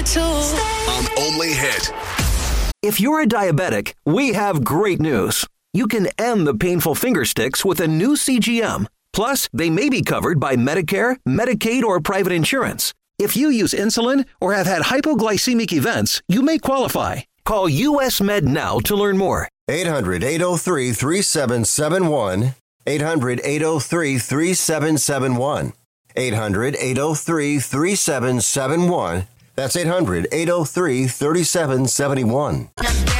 you too. On Only Hit. If you're a diabetic, we have great news. You can end the painful finger sticks with a new CGM. Plus, they may be covered by Medicare, Medicaid, or private insurance. If you use insulin or have had hypoglycemic events, you may qualify. Call US Med now to learn more. 800-803-3771. 800-803-3771. 800-803-3771. That's 800-803-3771.